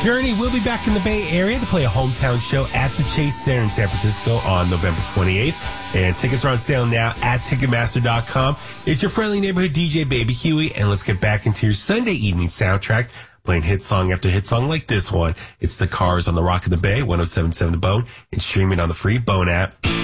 Journey will be back in the Bay Area to play a hometown show at the Chase Center in San Francisco on November 28th. And tickets are on sale now at Ticketmaster.com. It's your friendly neighborhood DJ, Baby Huey. And let's get back into your Sunday evening soundtrack, playing hit song after hit song like this one. It's The Cars on the Rock of the Bay, 107.7 The Bone, and streaming on the free Bone app.